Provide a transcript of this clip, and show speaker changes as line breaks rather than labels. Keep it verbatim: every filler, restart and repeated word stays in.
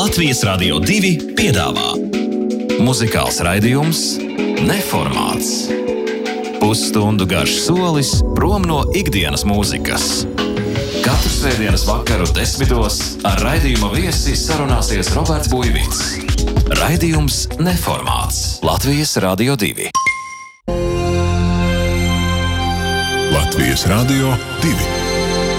Latvijas Radio divi piedāvā muzikāls raidījums Neformāts. Pusstundu garš solis prom no ikdienas mūzikas. Katru svētdienas vakaru desmitos ar raidījuma viesi sarunāsies Roberts Buivits. Raidījums Neformāts. Latvijas Radio divi.
Latvijas Radio divi.